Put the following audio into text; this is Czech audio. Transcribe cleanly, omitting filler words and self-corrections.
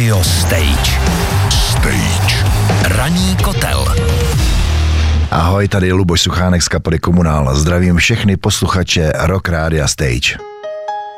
Radio Stage. Ranní kotel. Ahoj, tady je Luboš Suchánek z kapely Komunál. Zdravím všechny posluchače Rock Rádia Stage.